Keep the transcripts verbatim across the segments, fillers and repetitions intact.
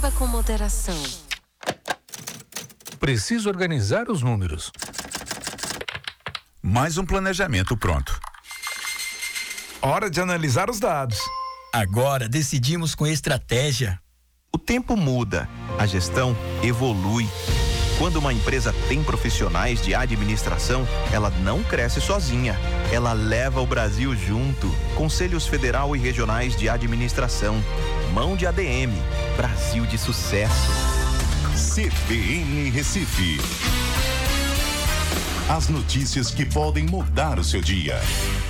Beba com moderação. Preciso organizar os números. Mais um planejamento pronto. Hora de analisar os dados. Agora decidimos com estratégia. O tempo muda, a gestão evolui. Quando uma empresa tem profissionais de administração, ela não cresce sozinha. Ela leva o Brasil junto. Conselhos Federal e Regionais de Administração. Mão de A D M. Brasil de sucesso. C B N Recife. As notícias que podem mudar o seu dia.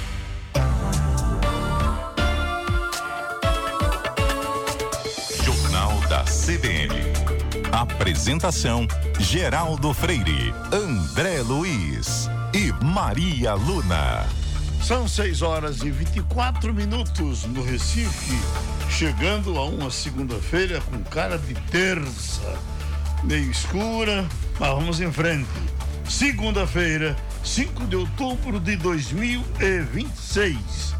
Jornal da C B N. Apresentação: Geraldo Freire, André Luiz e Maria Luna. São seis horas e vinte e quatro minutos no Recife, chegando a uma segunda-feira com cara de terça, meio escura, mas vamos em frente. Segunda-feira, cinco de outubro de dois mil e vinte e seis,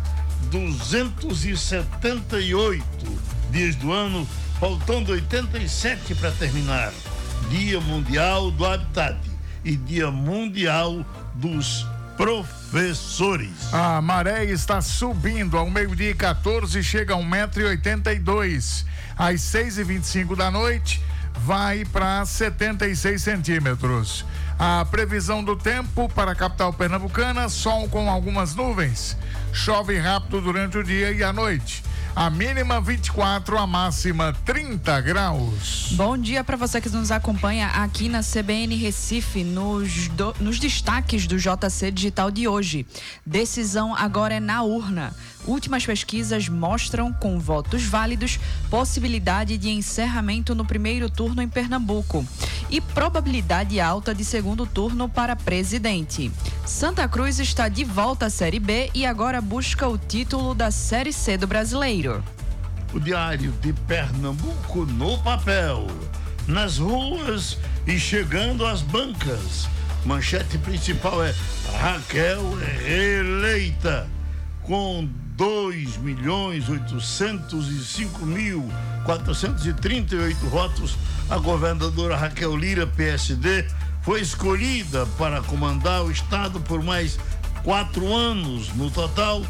duzentos e setenta e oito dias do ano, faltando oitenta e sete para terminar. Dia Mundial do Habitat e Dia Mundial dos Professores. A maré está subindo. Ao meio-dia e quatorze chega a um metro e oitenta e dois. Às seis e vinte e cinco da noite vai para setenta e seis centímetros. A previsão do tempo para a capital pernambucana: sol com algumas nuvens. Chove rápido durante o dia e a noite. A mínima vinte e quatro, a máxima trinta graus. Bom dia para você que nos acompanha aqui na C B N Recife, nos, do, nos destaques do J C Digital de hoje. Decisão agora é na urna. Últimas pesquisas mostram, com votos válidos, possibilidade de encerramento no primeiro turno em Pernambuco e probabilidade alta de segundo turno para presidente. Santa Cruz está de volta à Série B e agora busca o título da Série C do Brasileiro. O Diário de Pernambuco no papel, nas ruas e chegando às bancas. Manchete principal é: Raquel é reeleita com dois milhões oitocentos e cinco mil quatrocentos e trinta e oito votos. A governadora Raquel Lira, P S D, foi escolhida para comandar o estado por mais quatro anos. No total,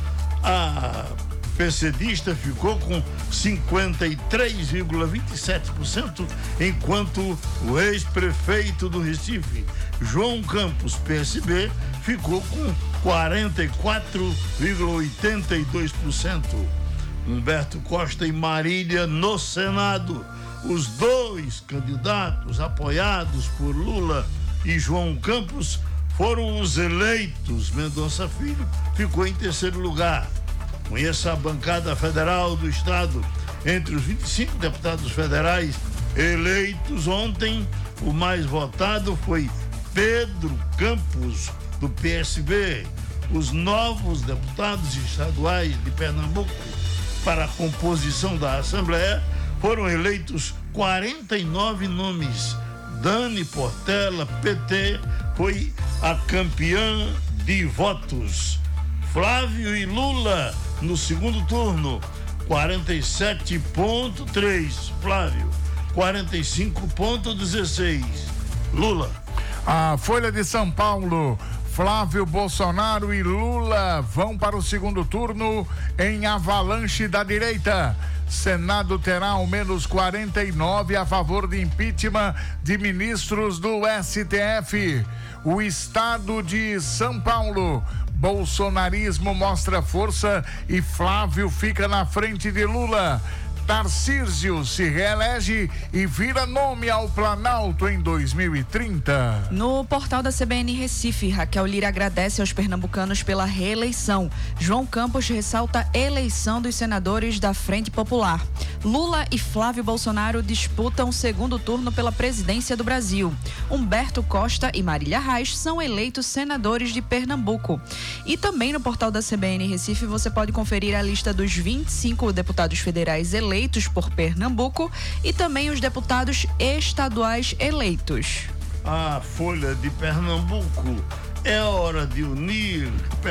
a PCdista ficou com cinquenta e três vírgula vinte e sete por cento, enquanto o ex-prefeito do Recife, João Campos, P S B, ficou com quarenta e quatro vírgula oitenta e dois por cento. Humberto Costa e Marília no Senado. Os dois candidatos apoiados por Lula e João Campos foram os eleitos. Mendonça Filho ficou em terceiro lugar. Conheça a bancada federal do estado. Entre os vinte e cinco deputados federais eleitos ontem, o mais votado foi Pedro Campos, do P S B. Os novos deputados estaduais de Pernambuco para a composição da Assembleia foram eleitos quarenta e nove nomes. Dani Portela, P T, foi a campeã de votos. Flávio e Lula no segundo turno, quarenta e sete vírgula três Flávio, quarenta e cinco vírgula dezesseis Lula. A Folha de São Paulo: Flávio Bolsonaro e Lula vão para o segundo turno em avalanche da direita. Senado terá ao menos quarenta e nove a favor de impeachment de ministros do S T F. O estado de São Paulo: bolsonarismo mostra força e Flávio fica na frente de Lula. Tarcísio se reelege e vira nome ao Planalto em dois mil e trinta. No portal da C B N Recife, Raquel Lira agradece aos pernambucanos pela reeleição. João Campos ressalta a eleição dos senadores da Frente Popular. Lula e Flávio Bolsonaro disputam o segundo turno pela presidência do Brasil. Humberto Costa e Marília Reis são eleitos senadores de Pernambuco. E também no portal da C B N Recife você pode conferir a lista dos vinte e cinco deputados federais eleitos por Pernambuco e também os deputados estaduais eleitos. A Folha de Pernambuco: é hora de unir